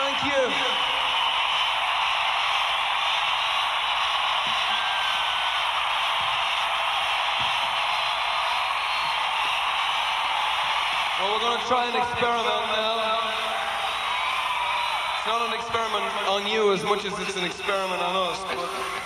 Thank you. Well, we're going to try an experiment now. It's not an experiment on you as much as it's an experiment on us. But